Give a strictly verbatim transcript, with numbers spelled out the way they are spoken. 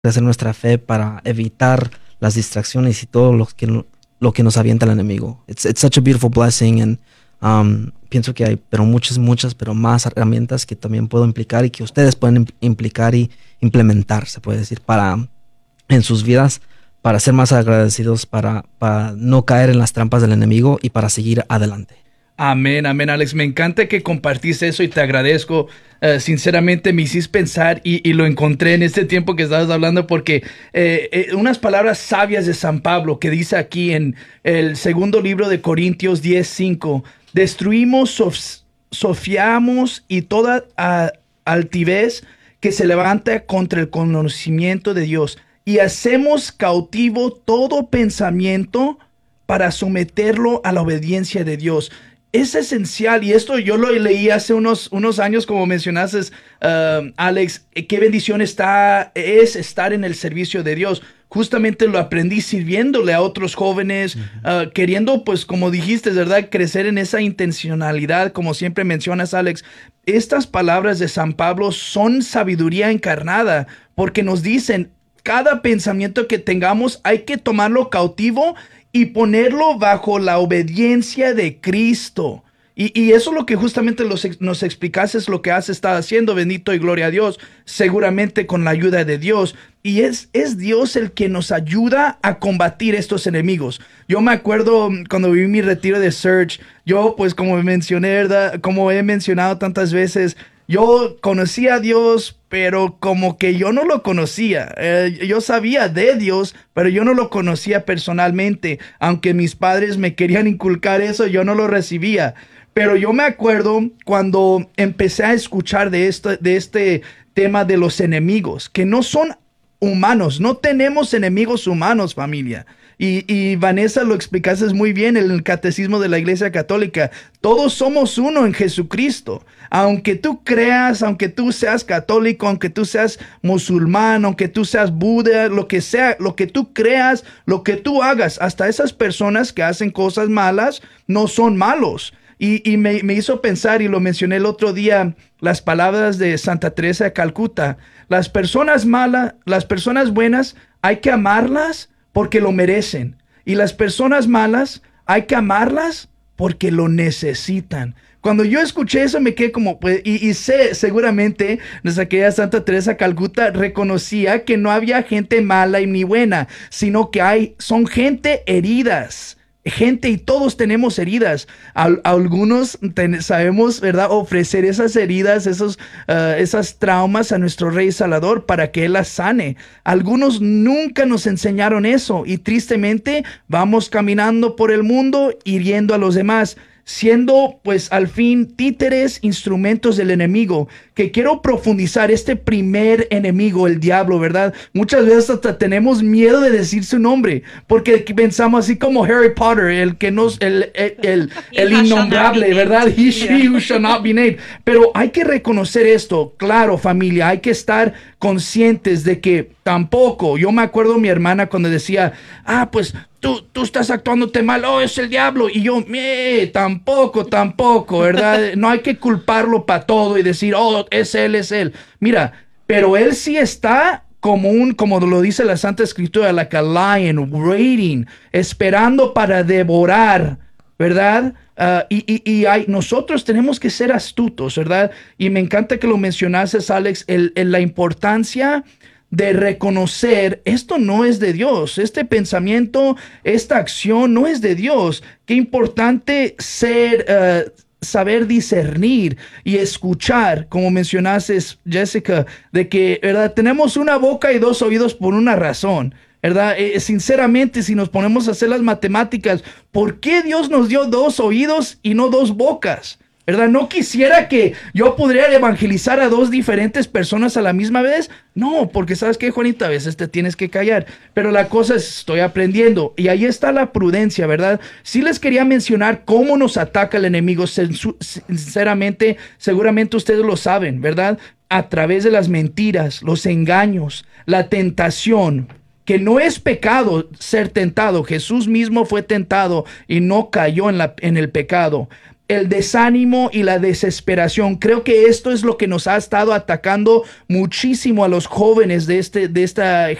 crecer nuestra fe, para evitar las distracciones y todo lo que, lo que nos avienta el enemigo. It's, it's such a beautiful blessing, and um, pienso que hay pero muchas, muchas, pero más herramientas que también puedo implicar y que ustedes pueden implicar y implementar, se puede decir, para en sus vidas, para ser más agradecidos, para, para no caer en las trampas del enemigo y para seguir adelante. Amén, amén, Alex. Me encanta que compartiste eso y te agradezco. Uh, sinceramente me hiciste pensar y, y lo encontré en este tiempo que estabas hablando porque eh, eh, unas palabras sabias de San Pablo que dice aquí en el segundo libro de Corintios diez cinco: destruimos, sof sofiamos y toda uh, altivez que se levanta contra el conocimiento de Dios, y hacemos cautivo todo pensamiento para someterlo a la obediencia de Dios. Es esencial, y esto yo lo leí hace unos, unos años, como mencionaste, uh, Alex, qué bendición está, es estar en el servicio de Dios. Justamente lo aprendí sirviéndole a otros jóvenes, uh-huh. uh, queriendo, pues como dijiste, ¿verdad?, crecer en esa intencionalidad, como siempre mencionas, Alex. Estas palabras de San Pablo son sabiduría encarnada, porque nos dicen, cada pensamiento que tengamos hay que tomarlo cautivo y ponerlo bajo la obediencia de Cristo. Y, y eso es lo que justamente los, nos explicaste, es lo que has estado haciendo, bendito y gloria a Dios, seguramente con la ayuda de Dios. Y es, es Dios el que nos ayuda a combatir estos enemigos. Yo me acuerdo cuando viví mi retiro de Search, yo pues como mencioné, ¿verdad?, como he mencionado tantas veces, yo conocía a Dios, pero como que yo no lo conocía. Eh, yo sabía de Dios, pero yo no lo conocía personalmente. Aunque mis padres me querían inculcar eso, yo no lo recibía. Pero yo me acuerdo cuando empecé a escuchar de este, de este tema de los enemigos, que no son humanos. No tenemos enemigos humanos, familia. Y, y Vanessa, lo explicaste muy bien en el Catecismo de la Iglesia Católica. Todos somos uno en Jesucristo. Aunque tú creas, aunque tú seas católico, aunque tú seas musulmán, aunque tú seas Buda, lo que sea, lo que tú creas, lo que tú hagas, hasta esas personas que hacen cosas malas no son malos. Y, y me, me hizo pensar, y lo mencioné el otro día, las palabras de Santa Teresa de Calcuta. Las personas malas, las personas buenas, hay que amarlas porque lo merecen. Y las personas malas, hay que amarlas porque lo necesitan. Cuando yo escuché eso me quedé como, pues, y, y sé, seguramente, nuestra querida Santa Teresa de Calcuta reconocía que no había gente mala y ni buena, sino que hay, son gente heridas. Gente, y todos tenemos heridas. Al, algunos ten, sabemos, ¿verdad?, ofrecer esas heridas, esos, uh, esas traumas a nuestro Rey Salvador para que Él las sane. Algunos nunca nos enseñaron eso y tristemente vamos caminando por el mundo hiriendo a los demás, siendo pues al fin títeres, instrumentos del enemigo. Que quiero profundizar este primer enemigo, el diablo, ¿verdad? Muchas veces hasta tenemos miedo de decir su nombre, porque pensamos así como Harry Potter, el que nos, el, el, el, el innombrable, ¿verdad? He, she, who shall not be named. Pero hay que reconocer esto, claro, familia, hay que estar conscientes de que tampoco, yo me acuerdo mi hermana cuando decía, ah, pues Tú, tú estás actuándote mal, oh, es el diablo. Y yo, eh, tampoco, tampoco, ¿verdad? No hay que culparlo para todo y decir, oh, es él, es él. Mira, pero él sí está como un, como lo dice la Santa Escritura, like a lion, waiting, esperando para devorar, ¿verdad? Uh, y y, y hay, nosotros tenemos que ser astutos, ¿verdad? Y me encanta que lo mencionases, Alex, el, el, la importancia de reconocer, esto no es de Dios, este pensamiento, esta acción no es de Dios. Qué importante ser, uh, saber discernir y escuchar, como mencionaste, Jessica, de que, ¿verdad?, tenemos una boca y dos oídos por una razón, ¿verdad? Eh, sinceramente, si nos ponemos a hacer las matemáticas, ¿por qué Dios nos dio dos oídos y no dos bocas? ¿Verdad? No quisiera que yo pudiera evangelizar a dos diferentes personas a la misma vez. No, porque ¿sabes qué, Juanita? A veces te tienes que callar. Pero la cosa es, estoy aprendiendo. Y ahí está la prudencia, ¿verdad? Sí les quería mencionar cómo nos ataca el enemigo. Sinceramente, seguramente ustedes lo saben, ¿verdad? A través de las mentiras, los engaños, la tentación. Que no es pecado ser tentado. Jesús mismo fue tentado y no cayó en, la, en el pecado. el desánimo y la desesperación. Creo que esto es lo que nos ha estado atacando muchísimo a los jóvenes de, este, de esta